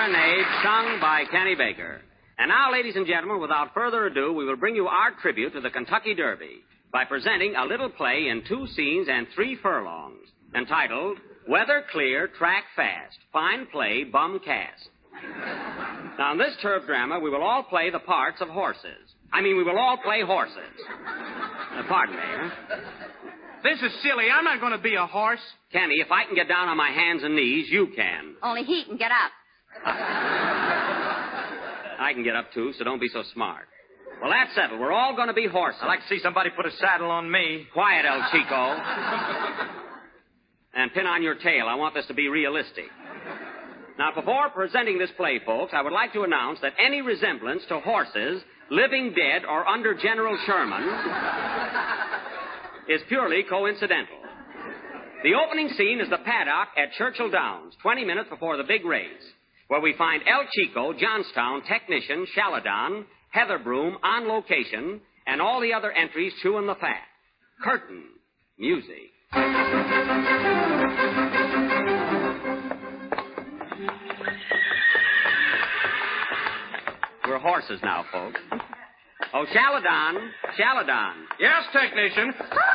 Serenade, sung by Kenny Baker. And now, ladies and gentlemen, without further ado, we will bring you our tribute to the Kentucky Derby by presenting a little play in 2 scenes and 3 furlongs, entitled Weather Clear, Track Fast, Fine Play, Bum Cast. Now, in this turf drama, we will all play the parts of horses. We will all play horses. Pardon me, huh? This is silly. I'm not going to be a horse. Kenny, if I can get down on my hands and knees, you can. Only he can get up. I can get up, too, so don't be so smart. Well, that's settled. We're all going to be horses. I'd like to see somebody put a saddle on me. Quiet, El Chico. And pin on your tail. I want this to be realistic. Now, before presenting this play, folks, I would like to announce that any resemblance to horses, living dead or under General Sherman, is purely coincidental. The opening scene is the paddock at Churchill Downs, 20 minutes before the big race, where we find El Chico, Johnstown, Technician, Shaladon, Heather Broom, On Location, and all the other entries chewing the fat. Curtain. Music. We're horses now, folks. Oh, Shaladon. Yes, Technician.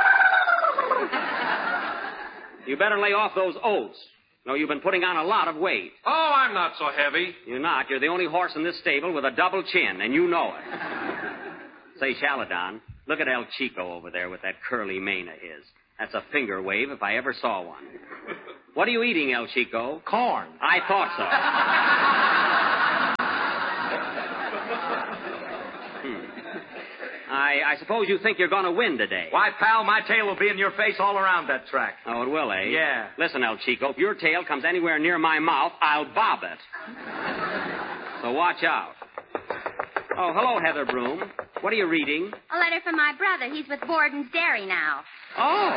You better lay off those oats. No, you've been putting on a lot of weight. Oh, I'm not so heavy. You're not. You're the only horse in this stable with a double chin, and you know it. Say, Shaladon, look at El Chico over there with that curly mane of his. That's a finger wave if I ever saw one. What are you eating, El Chico? Corn. I thought so. I suppose you think you're going to win today. Why, pal, my tail will be in your face all around that track. Oh, it will, eh? Yeah. Listen, El Chico, if your tail comes anywhere near my mouth, I'll bob it. So watch out. Oh, hello, Heather Broom. What are you reading? A letter from my brother. He's with Borden's Dairy now. Oh.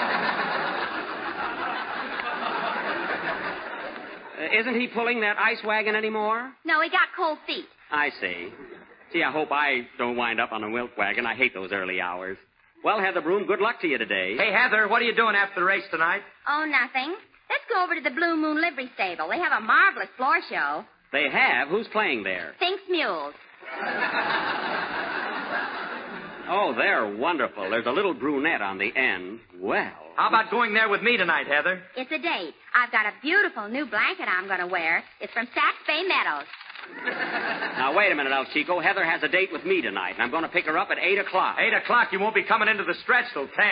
Isn't he pulling that ice wagon anymore? No, he got cold feet. I see. Gee, I hope I don't wind up on a milk wagon. I hate those early hours. Well, Heather Broom, good luck to you today. Hey, Heather, what are you doing after the race tonight? Oh, nothing. Let's go over to the Blue Moon Livery Stable. They have a marvelous floor show. They have? Who's playing there? Fink's Mules. Oh, they're wonderful. There's a little brunette on the end. Well. How about going there with me tonight, Heather? It's a date. I've got a beautiful new blanket I'm going to wear. It's from Saks Bay Meadows. Now, wait a minute, El Chico. Heather has a date with me tonight, and I'm going to pick her up at 8 o'clock. 8 o'clock? You won't be coming into the stretch till 10.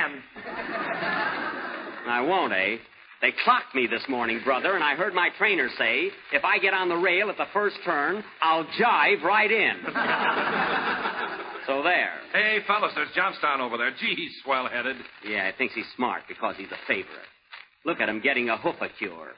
I won't, eh? They clocked me this morning, brother, and I heard my trainer say, if I get on the rail at the first turn, I'll jive right in. So there. Hey, fellas, there's Johnstown over there. Gee, he's swell-headed. Yeah, I think he's smart because he's a favorite. Look at him getting a hoofacure.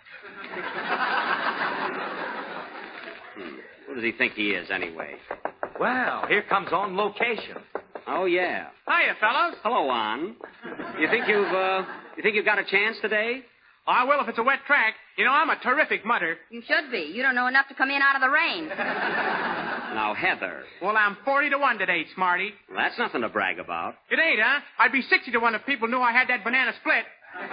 Who does he think he is, anyway? Well, here comes On Location. Oh, yeah. Hiya, fellas. Hello, On. You think you've got a chance today? I will if it's a wet track. You know, I'm a terrific mutter. You should be. You don't know enough to come in out of the rain. Now, Heather. Well, I'm 40-1 today, Smarty. Well, that's nothing to brag about. It ain't, huh? I'd be 60-1 if people knew I had that banana split.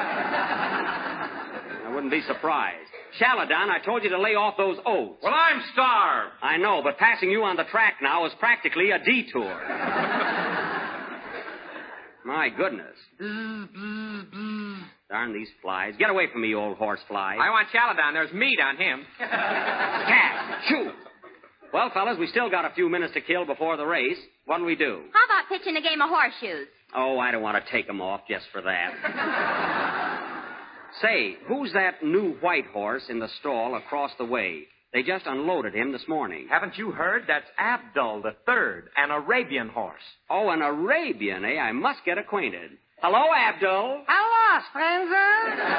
I wouldn't be surprised. Shaladon, I told you to lay off those oats. Well, I'm starved. I know, but passing you on the track now is practically a detour. My goodness. Darn these flies. Get away from me, you old horse fly. I want Shaladon. There's meat on him. Cat! Shoot! Well, fellas, we still got a few minutes to kill before the race. What'll we do? How about pitching a game of horseshoes? Oh, I don't want to take them off just for that. Say, who's that new white horse in the stall across the way? They just unloaded him this morning. Haven't you heard? That's Abdul III, an Arabian horse. Oh, an Arabian, eh? I must get acquainted. Hello, Abdul. Hello, stranger.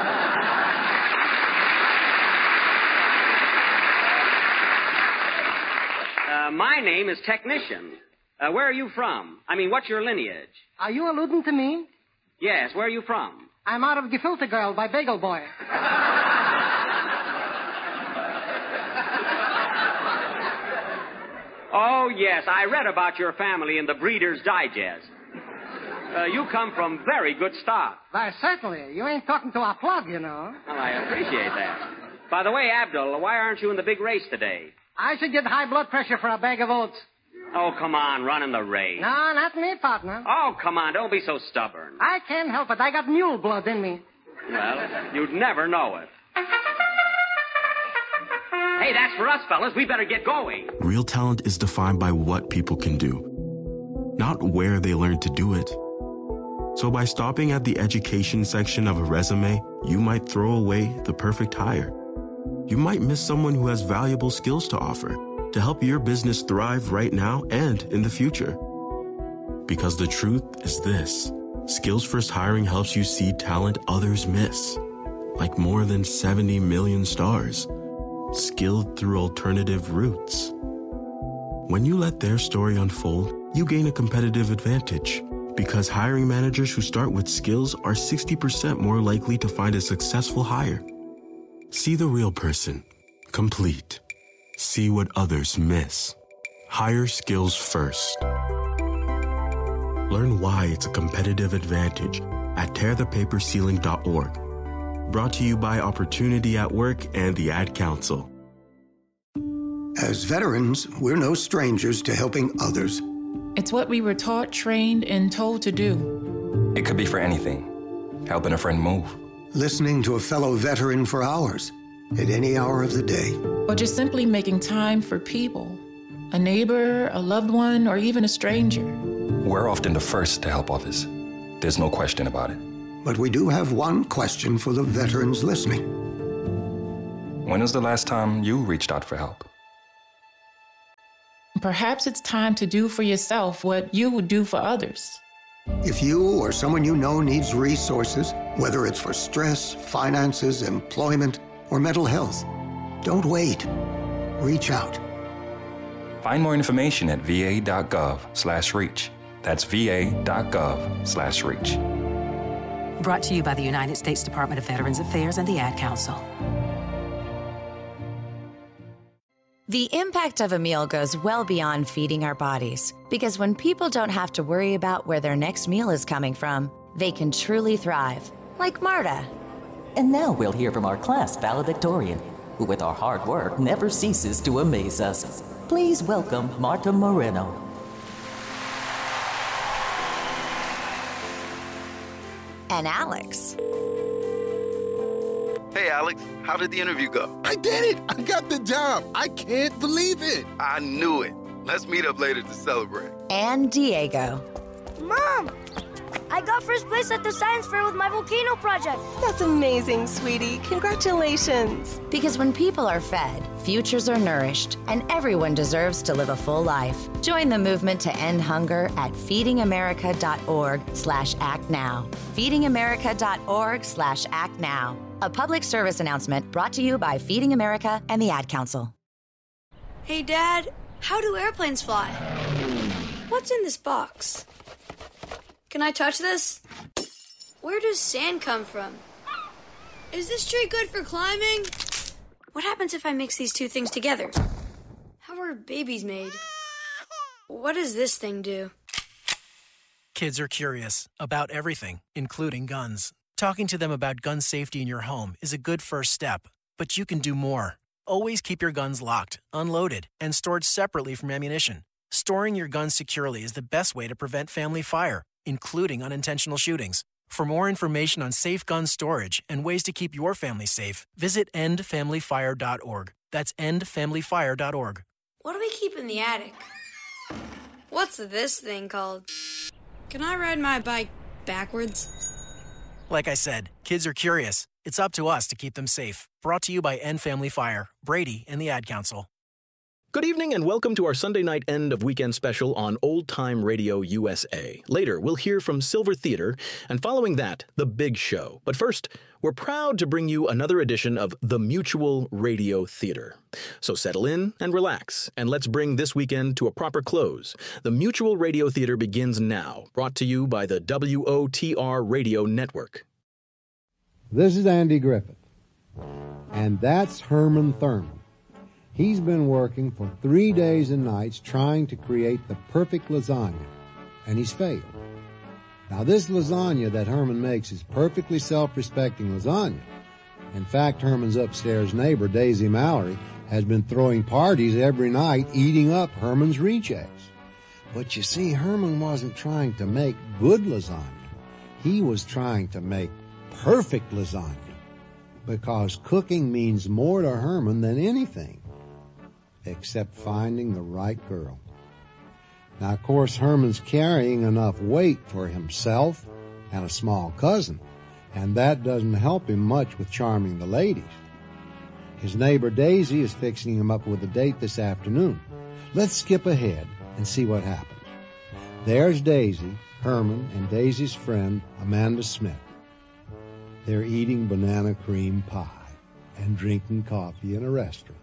My name is Technician. Where are you from? I mean, what's your lineage? Are you alluding to me? Yes, where are you from? I'm out of Gefilte Girl by Bagel Boy. Oh, yes, I read about your family in the Breeder's Digest. You come from very good stock. Why, certainly. You ain't talking to a plug, you know. Well, I appreciate that. By the way, Abdul, why aren't you in the big race today? I should get high blood pressure for a bag of oats. Oh, come on, running the race. No, not me, partner. Oh, come on, don't be so stubborn. I can't help it. I got mule blood in me. Well, you'd never know it. Hey, that's for us, fellas. We better get going. Real talent is defined by what people can do, not where they learn to do it. So by stopping at the education section of a resume, you might throw away the perfect hire. You might miss someone who has valuable skills to offer to help your business thrive right now and in the future. Because the truth is this: Skills First Hiring helps you see talent others miss, like more than 70 million stars, skilled through alternative routes. When you let their story unfold, you gain a competitive advantage, because hiring managers who start with skills are 60% more likely to find a successful hire. See the real person, complete. See what others miss. Hire skills first. Learn why it's a competitive advantage at tearthepaperceiling.org. Brought to you by Opportunity at Work and the Ad Council. As veterans, we're no strangers to helping others. It's what we were taught, trained, and told to do. It could be for anything. Helping a friend move. Listening to a fellow veteran for hours, at any hour of the day. Or just simply making time for people. A neighbor, a loved one, or even a stranger. We're often the first to help others. There's no question about it. But we do have one question for the veterans listening. When was the last time you reached out for help? Perhaps it's time to do for yourself what you would do for others. If you or someone you know needs resources, whether it's for stress, finances, employment, or mental health, don't wait. Reach out. Find more information at va.gov/reach. That's va.gov/reach. Brought to you by the United States Department of Veterans Affairs and the Ad Council. The impact of a meal goes well beyond feeding our bodies, because when people don't have to worry about where their next meal is coming from, they can truly thrive, like Marta. And now we'll hear from our class valedictorian, who with our hard work never ceases to amaze us. Please welcome Marta Moreno. And Alex. Hey, Alex, how did the interview go? I did it! I got the job! I can't believe it! I knew it. Let's meet up later to celebrate. And Diego. Mom! I got first place at the science fair with my volcano project. That's amazing, sweetie. Congratulations. Because when people are fed, futures are nourished, and everyone deserves to live a full life. Join the movement to end hunger at feedingamerica.org/actnow. feedingamerica.org/actnow. A public service announcement brought to you by Feeding America and the Ad Council. Hey, Dad, how do airplanes fly? What's in this box? Can I touch this? Where does sand come from? Is this tree good for climbing? What happens if I mix these two things together? How are babies made? What does this thing do? Kids are curious about everything, including guns. Talking to them about gun safety in your home is a good first step, but you can do more. Always keep your guns locked, unloaded, and stored separately from ammunition. Storing your guns securely is the best way to prevent family fire, including unintentional shootings. For more information on safe gun storage and ways to keep your family safe, visit endfamilyfire.org. That's endfamilyfire.org. What do we keep in the attic? What's this thing called? Can I ride my bike backwards? Like I said, kids are curious. It's up to us to keep them safe. Brought to you by End Family Fire, Brady, and the Ad Council. Good evening and welcome to our Sunday night end of weekend special on Old Time Radio USA. Later, we'll hear from Silver Theater, and following that, The Big Show. But first, we're proud to bring you another edition of The Mutual Radio Theater. So settle in and relax, and let's bring this weekend to a proper close. The Mutual Radio Theater begins now, brought to you by the WOTR Radio Network. This is Andy Griffith, and that's Herman Thurman. He's been working for 3 days and nights trying to create the perfect lasagna, and he's failed. Now, this lasagna that Herman makes is perfectly self-respecting lasagna. In fact, Herman's upstairs neighbor, Daisy Mallory, has been throwing parties every night, eating up Herman's rejects. But you see, Herman wasn't trying to make good lasagna. He was trying to make perfect lasagna, because cooking means more to Herman than anything, except finding the right girl. Now, of course, Herman's carrying enough weight for himself and a small cousin, and that doesn't help him much with charming the ladies. His neighbor Daisy is fixing him up with a date this afternoon. Let's skip ahead and see what happens. There's Daisy, Herman, and Daisy's friend, Amanda Smith. They're eating banana cream pie and drinking coffee in a restaurant.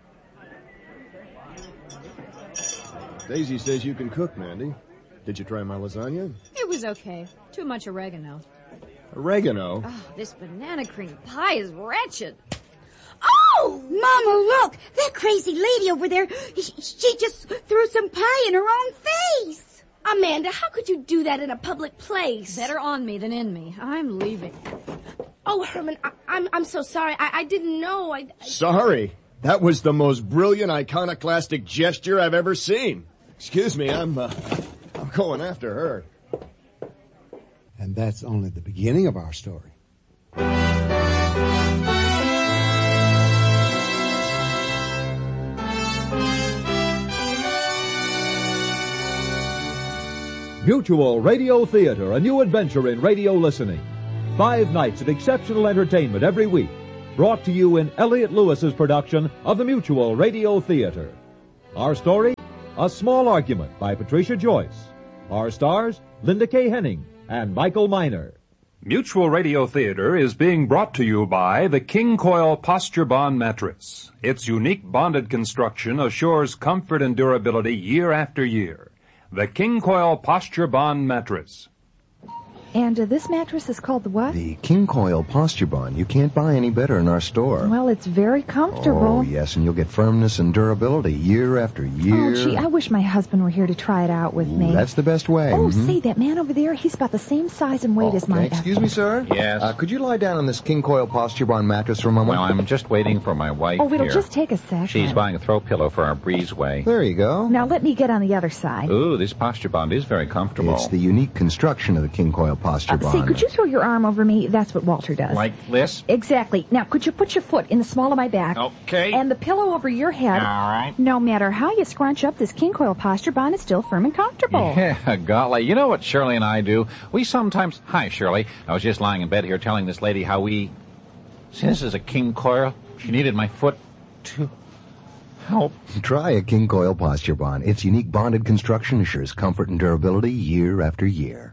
Daisy says you can cook, Mandy. Did you try my lasagna? It was okay. Too much oregano. Oregano? Oh, this banana cream pie is wretched. Oh, Mama, look! That crazy lady over there, she just threw some pie in her own face. Amanda, how could you do that in a public place? Better on me than in me. I'm leaving. Oh, Herman, I'm so sorry. I didn't know. Sorry? That was the most brilliant iconoclastic gesture I've ever seen. Excuse me, I'm going after her. And that's only the beginning of our story. Mutual Radio Theater, a new adventure in radio listening. 5 nights of exceptional entertainment every week. Brought to you in Elliott Lewis's production of the Mutual Radio Theater. Our story, A Small Argument by Patricia Joyce. Our stars, Linda K. Henning and Michael Miner. Mutual Radio Theater is being brought to you by the King Coil Posture Bond Mattress. Its unique bonded construction assures comfort and durability year after year. The King Coil Posture Bond Mattress. And this mattress is called the what? The King Coil Posture Bond. You can't buy any better in our store. Well, it's very comfortable. Oh, yes, and you'll get firmness and durability year after year. Oh, gee, I wish my husband were here to try it out with me. That's the best way. Oh, say, that man over there, he's about the same size and weight as my... Excuse me, sir? Yes? Could you lie down on this King Coil Posture Bond mattress for a moment? Well, I'm just waiting for my wife Oh, it'll here. just take a second. She's buying a throw pillow for our breezeway. There you go. Now, let me get on the other side. Ooh, this Posture Bond is very comfortable. It's the unique construction of the King Coil Posture Bond. Say, could you throw your arm over me? That's what Walter does. Like this? Exactly. Now, could you put your foot in the small of my back? Okay. And the pillow over your head. All right. No matter how you scrunch up, this King Coil Posture Bond is still firm and comfortable. Yeah, golly. You know what Shirley and I do? We sometimes... Hi, Shirley. I was just lying in bed here telling this lady how we... See, this is a King Coil. She needed my foot to... help. Try a King Coil Posture Bond. Its unique bonded construction assures comfort and durability year after year.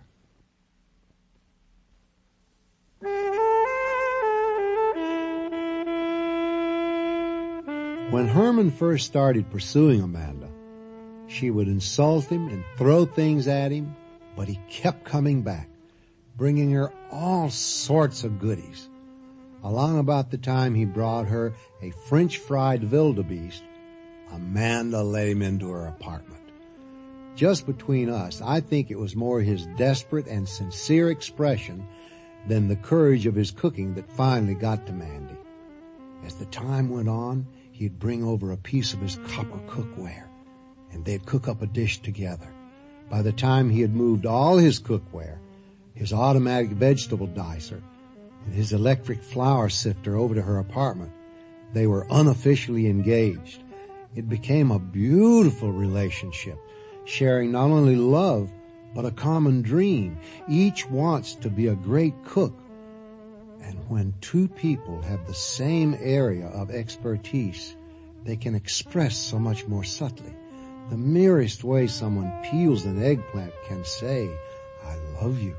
When Herman first started pursuing Amanda, she would insult him and throw things at him, but he kept coming back, bringing her all sorts of goodies. Along about the time he brought her a French-fried wildebeest, Amanda let him into her apartment. Just between us, I think it was more his desperate and sincere expression than the courage of his cooking that finally got to Mandy. As the time went on, he'd bring over a piece of his copper cookware, and they'd cook up a dish together. By the time he had moved all his cookware, his automatic vegetable dicer, and his electric flour sifter over to her apartment, they were unofficially engaged. It became a beautiful relationship, sharing not only love, but a common dream. Each wants to be a great cook. And when two people have the same area of expertise, they can express so much more subtly. The merest way someone peels an eggplant can say, I love you.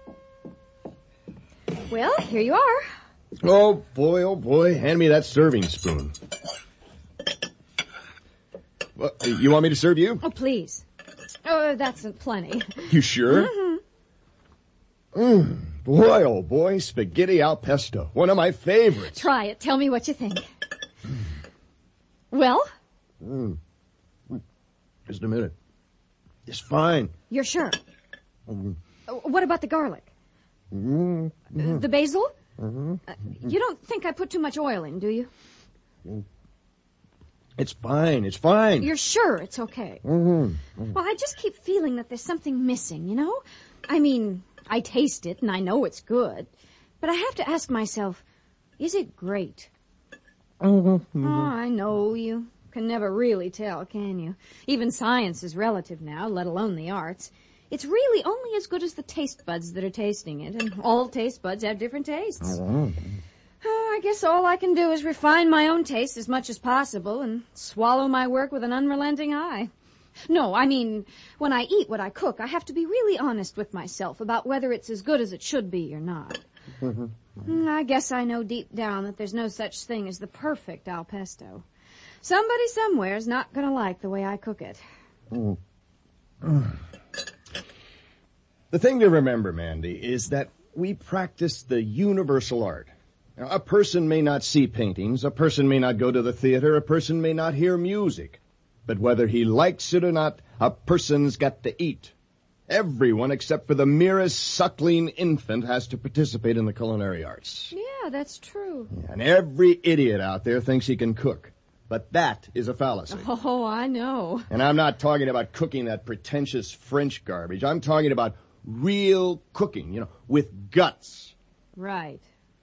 Well, here you are. Oh, boy. Hand me that serving spoon. Well, you want me to serve you? Oh, please. Oh, that's plenty. You sure? Mm-hmm. Boy, oh boy, spaghetti al pesto. One of my favorites. Try it. Tell me what you think. Well? Just a minute. It's fine. You're sure? What about the garlic? The basil? You don't think I put too much oil in, do you? It's fine. It's fine. You're sure it's okay? Mm-hmm. Well, I just keep feeling that there's something missing, you know? I mean, I taste it and I know it's good, but I have to ask myself, is it great? Mm-hmm. Oh, I know you can never really tell, can you? Even science is relative now, let alone the arts. It's really only as good as the taste buds that are tasting it, and all taste buds have different tastes. I guess all I can do is refine my own taste as much as possible and swallow my work with an unrelenting eye. No, I mean, when I eat what I cook, I have to be really honest with myself about whether it's as good as it should be or not. I guess I know deep down that there's no such thing as the perfect al pesto. Somebody somewhere is not going to like the way I cook it. The thing to remember, Mandy, is that we practice the universal art. Now, a person may not see paintings, a person may not go to the theater, a person may not hear music. But whether he likes it or not, a person's got to eat. Everyone except for the merest suckling infant has to participate in the culinary arts. Yeah, that's true. And every idiot out there thinks he can cook. But that is a fallacy. Oh, I know. And I'm not talking about cooking that pretentious French garbage. I'm talking about real cooking, with guts. Right.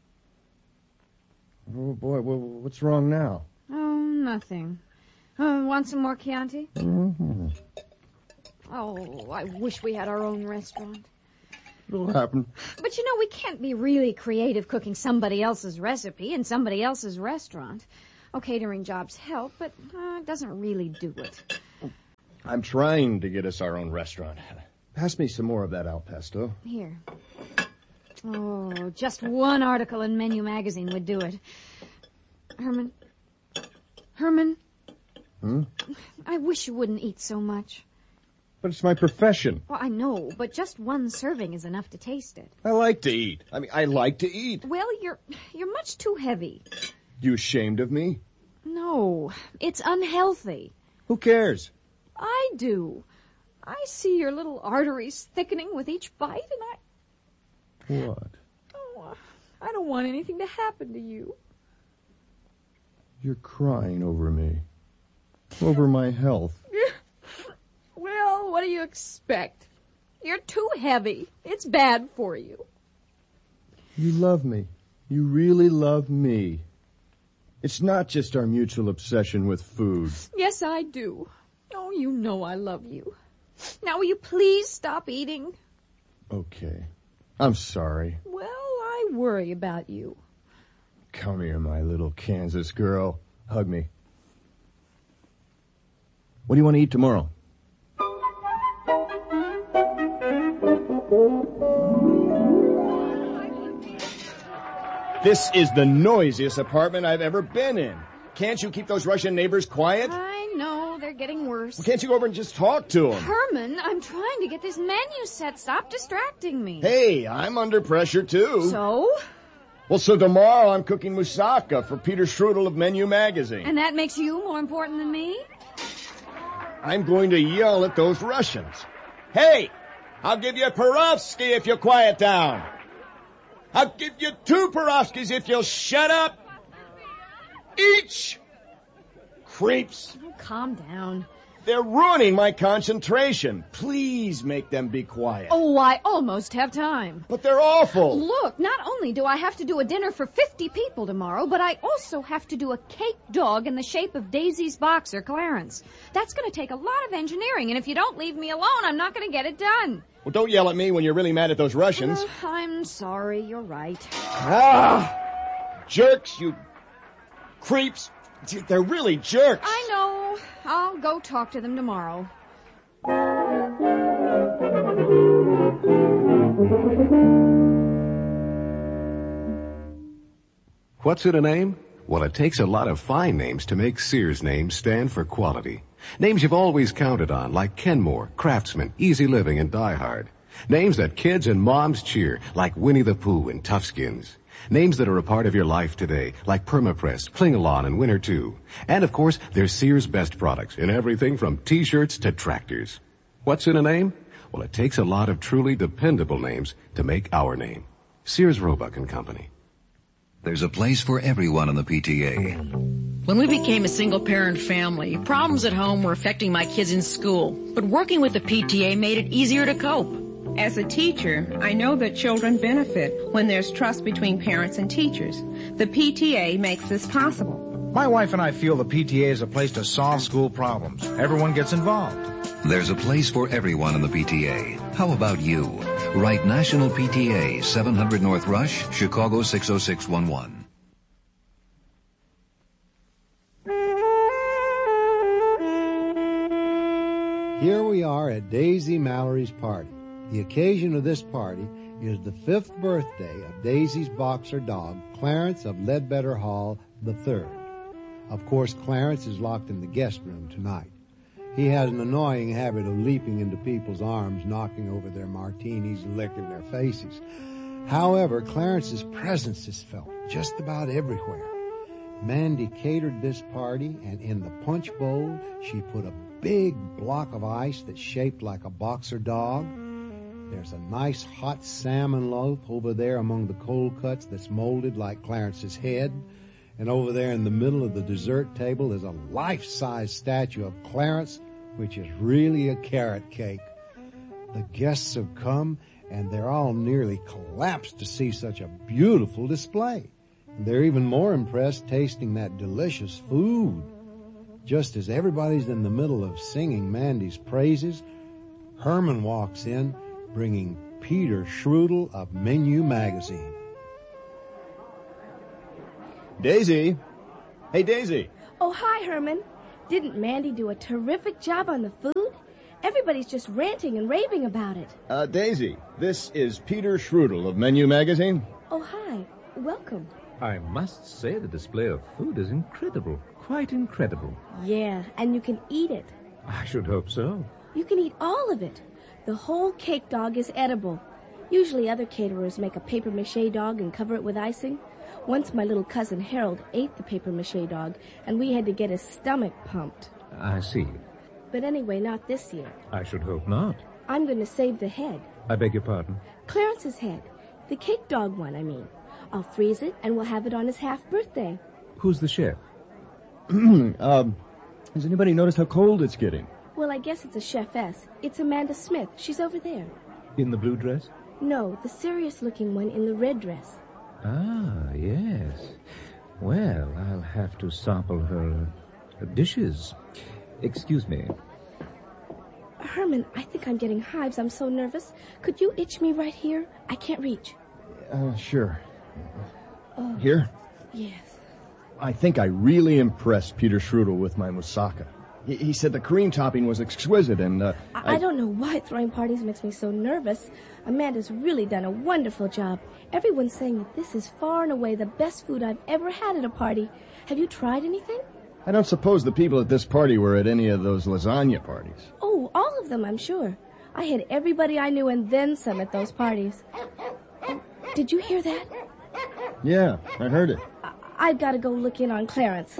Oh, boy, what's wrong now? Oh, nothing. Want some more Chianti? Mm-hmm. Oh, I wish we had our own restaurant. It'll happen. But we can't be really creative cooking somebody else's recipe in somebody else's restaurant. Oh, catering jobs help, but it doesn't really do it. I'm trying to get us our own restaurant. Pass me some more of that al pesto. Here. Oh, just one article in Menu Magazine would do it. Herman? I wish you wouldn't eat so much. But it's my profession. Well, I know, but just one serving is enough to taste it. I like to eat. I like to eat. Well, you're much too heavy. You ashamed of me? No, it's unhealthy. Who cares? I do. I see your little arteries thickening with each bite, and What? Oh, I don't want anything to happen to you. You're crying over me. Over my health. Well, what do you expect? You're too heavy. It's bad for you. You love me. You really love me. It's not just our mutual obsession with food. Yes, I do. Oh, you know I love you. Now, will you please stop eating? Okay. I'm sorry. Well, I worry about you. Come here, my little Kansas girl. Hug me. What do you want to eat tomorrow? This is the noisiest apartment I've ever been in. Can't you keep those Russian neighbors quiet? I know, they're getting worse. Well, can't you go over and just talk to them? Herman, I'm trying to get this menu set. Stop distracting me. Hey, I'm under pressure, too. So? Well, so tomorrow I'm cooking moussaka for Peter Strudel of Menu Magazine. And that makes you more important than me? I'm going to yell at those Russians. Hey, I'll give you a Perovsky if you quiet down. I'll give you 2 Perovskis if you'll shut up. Each. Creeps. Oh, calm down. They're ruining my concentration. Please make them be quiet. Oh, I almost have time. But they're awful. Look, not only do I have to do a dinner for 50 people tomorrow, but I also have to do a cake dog in the shape of Daisy's boxer, Clarence. That's going to take a lot of engineering, and if you don't leave me alone, I'm not going to get it done. Well, don't yell at me when you're really mad at those Russians. I'm sorry, you're right. Jerks, you creeps. They're really jerks. I know. I'll go talk to them tomorrow. What's in a name? Well, it takes a lot of fine names to make Sears names stand for quality. Names you've always counted on, like Kenmore, Craftsman, Easy Living, and Die Hard. Names that kids and moms cheer, like Winnie the Pooh and Toughskins. Names that are a part of your life today, like Permapress, Klingalon, and Winter 2. And, of course, there's Sears' best products in everything from T-shirts to tractors. What's in a name? Well, it takes a lot of truly dependable names to make our name. Sears, Roebuck and Company. There's a place for everyone in the PTA. When we became a single-parent family, problems at home were affecting my kids in school. But working with the PTA made it easier to cope. As a teacher, I know that children benefit when there's trust between parents and teachers. The PTA makes this possible. My wife and I feel the PTA is a place to solve school problems. Everyone gets involved. There's a place for everyone in the PTA. How about you? Write National PTA, 700 North Rush, Chicago 60611. Here we are at Daisy Mallory's party. The occasion of this party is the 5th birthday of Daisy's boxer dog, Clarence of Ledbetter Hall III. Of course, Clarence is locked in the guest room tonight. He has an annoying habit of leaping into people's arms, knocking over their martinis and licking their faces. However, Clarence's presence is felt just about everywhere. Mandy catered this party, and in the punch bowl, she put a big block of ice that's shaped like a boxer dog. There's a nice hot salmon loaf over there among the cold cuts that's molded like Clarence's head. And over there in the middle of the dessert table is a life-size statue of Clarence, which is really a carrot cake. The guests have come, and they're all nearly collapsed to see such a beautiful display. And they're even more impressed tasting that delicious food. Just as everybody's in the middle of singing Mandy's praises, Herman walks in, bringing Peter Schrudel of Menu Magazine. Daisy. Hey, Daisy. Oh, hi, Herman. Didn't Mandy do a terrific job on the food? Everybody's just ranting and raving about it. Daisy, this is Peter Schrudel of Menu Magazine. Oh, hi. Welcome. I must say the display of food is incredible. Quite incredible. Yeah, and you can eat it. I should hope so. You can eat all of it. The whole cake dog is edible. Usually other caterers make a papier-mâché dog and cover it with icing. Once my little cousin Harold ate the papier-mâché dog, and we had to get his stomach pumped. I see. But anyway, not this year. I should hope not. I'm going to save the head. I beg your pardon? Clarence's head. The cake dog one, I mean. I'll freeze it, and we'll have it on his half-birthday. Who's the chef? Has anybody noticed how cold it's getting? Well, I guess it's a chefess. It's Amanda Smith. She's over there. In the blue dress? No, the serious-looking one in the red dress. Ah, yes. Well, I'll have to sample her dishes. Excuse me. Herman, I think I'm getting hives. I'm so nervous. Could you itch me right here? I can't reach. Sure. Here? Yes. I think I really impressed Peter Schrudel with my moussaka. He said the cream topping was exquisite, and I don't know why throwing parties makes me so nervous. Amanda's really done a wonderful job. Everyone's saying that this is far and away the best food I've ever had at a party. Have you tried anything? I don't suppose the people at this party were at any of those lasagna parties. Oh, all of them, I'm sure. I had everybody I knew and then some at those parties. Oh, did you hear that? Yeah, I heard it. I've got to go look in on Clarence.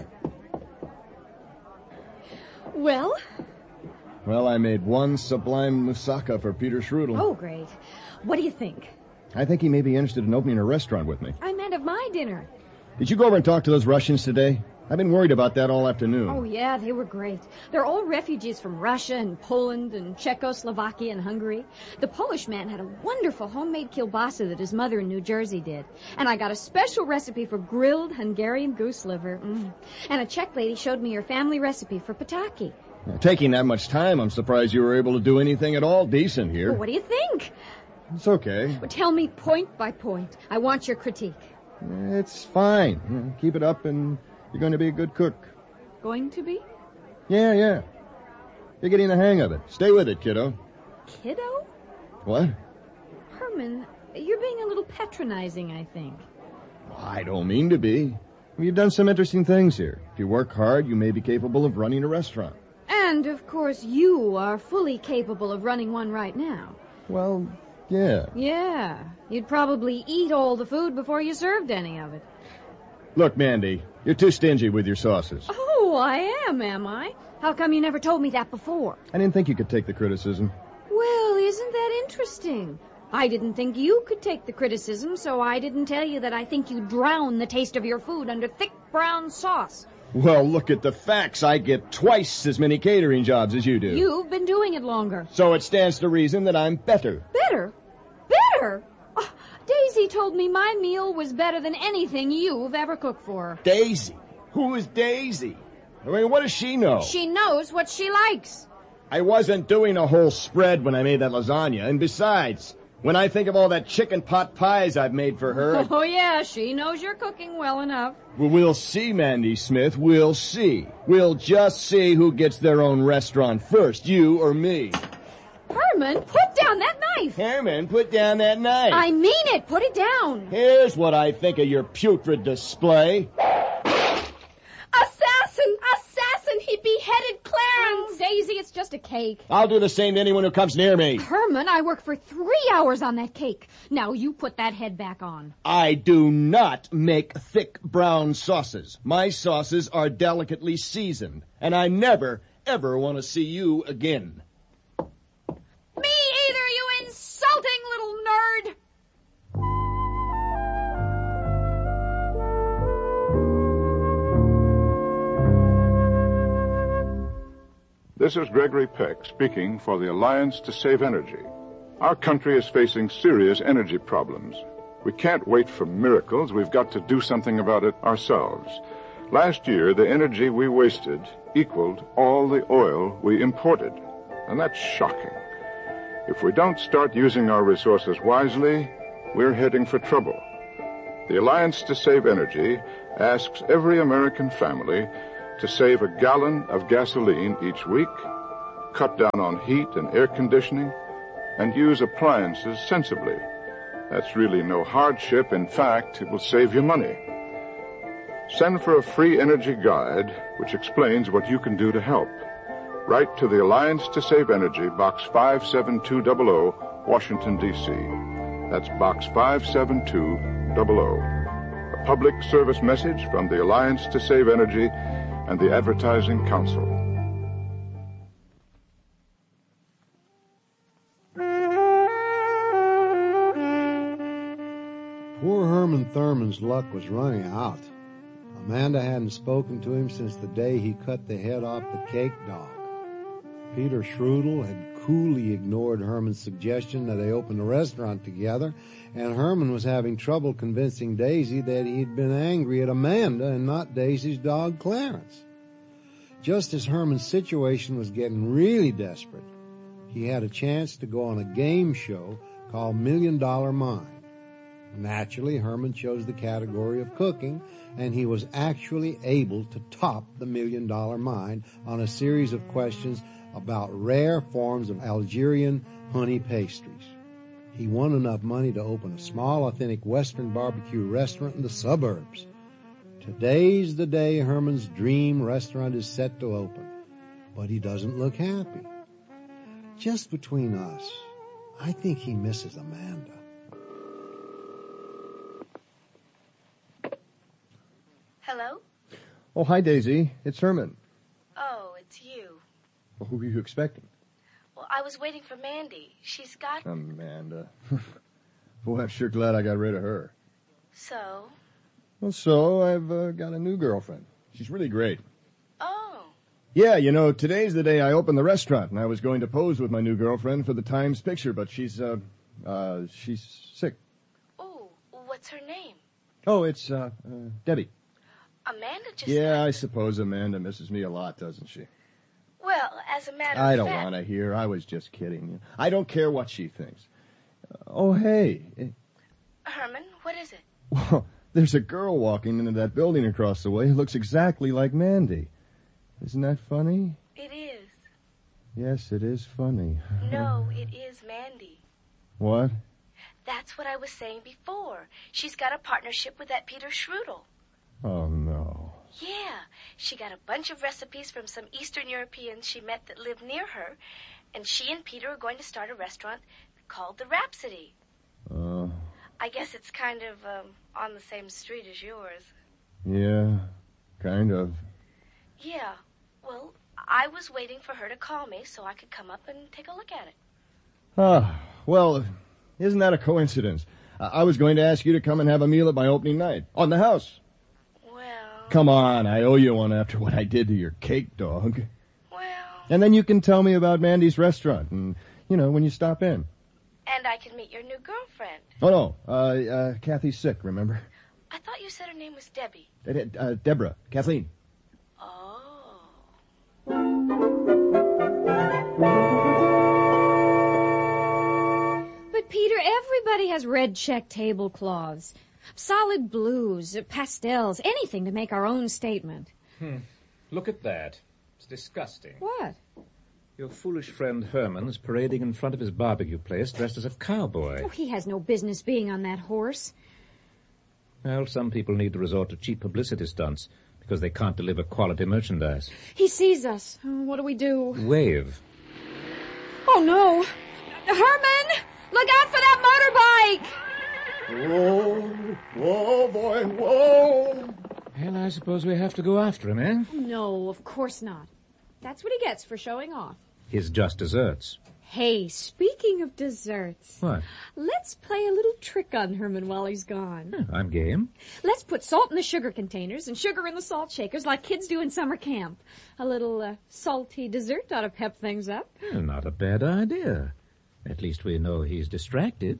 Well? Well, I made one sublime moussaka for Peter Schrudel. Oh, great. What do you think? I think he may be interested in opening a restaurant with me. I meant of my dinner. Did you go over and talk to those Russians today? I've been worried about that all afternoon. Oh, yeah, they were great. They're all refugees from Russia and Poland and Czechoslovakia and Hungary. The Polish man had a wonderful homemade kielbasa that his mother in New Jersey did. And I got a special recipe for grilled Hungarian goose liver. And a Czech lady showed me her family recipe for pataki. Taking that much time, I'm surprised you were able to do anything at all decent here. Well, what do you think? It's okay. Well, tell me point by point. I want your critique. It's fine. Keep it up and you're going to be a good cook. Going to be? Yeah. You're getting the hang of it. Stay with it, kiddo. Kiddo? What? Herman, you're being a little patronizing, I think. I don't mean to be. You've done some interesting things here. If you work hard, you may be capable of running a restaurant. And, of course, you are fully capable of running one right now. Well, yeah. Yeah. You'd probably eat all the food before you served any of it. Look, Mandy, you're too stingy with your sauces. Oh, I am I? How come you never told me that before? I didn't think you could take the criticism. Well, isn't that interesting? I didn't think you could take the criticism, so I didn't tell you that I think you drown the taste of your food under thick brown sauce. Well, look at the facts. I get twice as many catering jobs as you do. You've been doing it longer. So it stands to reason that I'm better. Better? Better? Oh, Daisy told me my meal was better than anything you've ever cooked for her. Daisy? Who is Daisy? I mean, what does she know? She knows what she likes. I wasn't doing a whole spread when I made that lasagna. And besides, when I think of all that chicken pot pies I've made for her... Oh, yeah, she knows you're cooking well enough. Well, we'll see, Mandy Smith. We'll see. We'll just see who gets their own restaurant first, you or me. Herman, put down that knife. Herman, put down that knife. I mean it. Put it down. Here's what I think of your putrid display. Assassin! He beheaded Clarence! Oh, Daisy, it's just a cake. I'll do the same to anyone who comes near me. Herman, I worked for 3 hours on that cake. Now you put that head back on. I do not make thick brown sauces. My sauces are delicately seasoned, and I never, ever want to see you again. Me either, you insulting little nerd! This is Gregory Peck speaking for the Alliance to Save Energy. Our country is facing serious energy problems. We can't wait for miracles. We've got to do something about it ourselves. Last year, the energy we wasted equaled all the oil we imported. And that's shocking. If we don't start using our resources wisely, we're heading for trouble. The Alliance to Save Energy asks every American family to save a gallon of gasoline each week, cut down on heat and air conditioning, and use appliances sensibly. That's really no hardship. In fact, it will save you money. Send for a free energy guide which explains what you can do to help. Write to the Alliance to Save Energy, Box 57200, Washington, D.C. That's Box 57200. A public service message from the Alliance to Save Energy and the Advertising Council. Poor Herman Thurman's luck was running out. Amanda hadn't spoken to him since the day he cut the head off the cake dog. Peter Schrudel had coolly ignored Herman's suggestion that they open a restaurant together, and Herman was having trouble convincing Daisy that he'd been angry at Amanda and not Daisy's dog Clarence. Just as Herman's situation was getting really desperate, he had a chance to go on a game show called $1 Million Mine. Naturally, Herman chose the category of cooking, and he was actually able to top the $1 Million Mine on a series of questions about rare forms of Algerian honey pastries. He won enough money to open a small, authentic Western barbecue restaurant in the suburbs. Today's the day Herman's dream restaurant is set to open, but he doesn't look happy. Just between us, I think he misses Amanda. Hello? Oh, hi, Daisy. It's Herman. Oh, it's you. Well, who were you expecting? Well, I was waiting for Mandy. She's got... Amanda. Boy, I'm sure glad I got rid of her. So? Well, so I've got a new girlfriend. She's really great. Oh. Yeah, you know, today's the day I opened the restaurant, and I was going to pose with my new girlfriend for the Times picture, but she's sick. Oh, what's her name? Oh, it's, Debbie. Amanda just... Yeah, I suppose Amanda misses me a lot, doesn't she? Well, as a matter I of don't fact... want to hear. I was just kidding. I don't care what she thinks. Oh, hey. Herman, what is it? Well, there's a girl walking into that building across the way who looks exactly like Mandy. Isn't that funny? It is. Yes, it is funny. No, it is Mandy. What? That's what I was saying before. She's got a partnership with that Peter Schrudel. Oh, no. Yeah, she got a bunch of recipes from some Eastern Europeans she met that lived near her, and she and Peter are going to start a restaurant called the Rhapsody. Oh. I guess it's kind of on the same street as yours. Yeah, kind of. Yeah, well, I was waiting for her to call me so I could come up and take a look at it. Ah, well, Isn't that a coincidence? I was going to ask you to come and have a meal at my opening night. On the house. Well... Come on, I owe you one after what I did to your cake dog. Well... And then you can tell me about Mandy's restaurant and, when you stop in. And I can meet your new girlfriend. Oh, no. Kathy's sick, remember? I thought you said her name was Debbie. Deborah. Kathleen. Oh. But, Peter, everybody has red check tablecloths. Solid blues, pastels, anything to make our own statement. Look at that. It's disgusting. What? Your foolish friend Herman's parading in front of his barbecue place dressed as a cowboy. Oh, he has no business being on that horse. Well, some people need to resort to cheap publicity stunts because they can't deliver quality merchandise. He sees us. Oh, what do we do? Wave. Oh, no. Herman! Look out for that motorbike! Whoa, boy, whoa! Well, I suppose we have to go after him, eh? No, of course not. That's what he gets for showing off. His just desserts. Hey, speaking of desserts. What? Let's play a little trick on Herman while he's gone. I'm game. Let's put salt in the sugar containers and sugar in the salt shakers like kids do in summer camp. A little salty dessert ought to pep things up. Well, not a bad idea. At least we know he's distracted.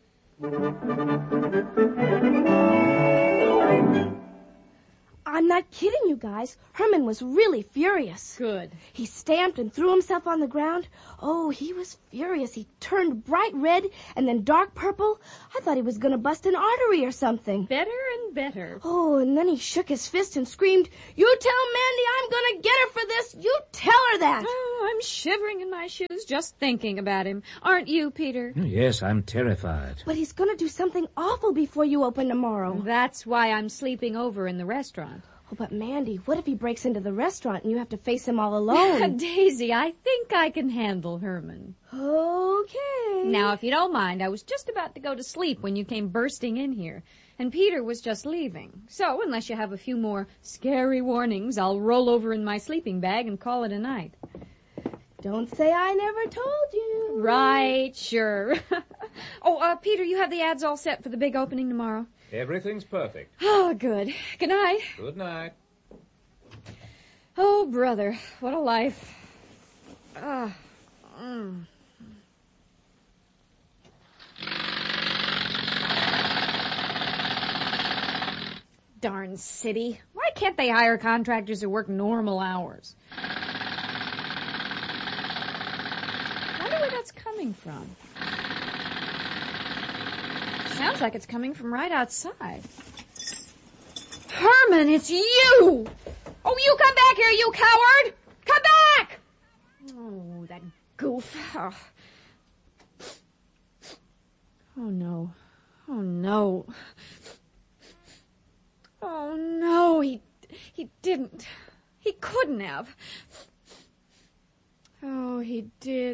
I'm not kidding you guys. Herman was really furious. Good. He stamped and threw himself on the ground. Oh, he was furious. He turned bright red and then dark purple. I thought he was going to bust an artery or something. Better and better. Oh, and then he shook his fist and screamed, "You tell Mandy I'm going to get her for this. You tell her that." Oh, I'm shivering in my shoes just thinking about him. Aren't you, Peter? Yes, I'm terrified. But he's going to do something awful before you open tomorrow. That's why I'm sleeping over in the restaurant. Oh, but Mandy, what if he breaks into the restaurant and you have to face him all alone? Daisy, I think I can handle Herman. Okay. Now, if you don't mind, I was just about to go to sleep when you came bursting in here, and Peter was just leaving. So, unless you have a few more scary warnings, I'll roll over in my sleeping bag and call it a night. Don't say I never told you. Right, sure. Peter, you have the ads all set for the big opening tomorrow? Everything's perfect. Oh, good. Good night. Good night. Oh, brother, what a life. Darn city. Why can't they hire contractors who work normal hours? I wonder where that's coming from. Sounds like it's coming from right outside. Herman, it's you! Oh, you come back here, you coward! Come back! Oh, that goof. Oh, no. Oh, no. Oh, no, he didn't. He couldn't have. Oh, he did.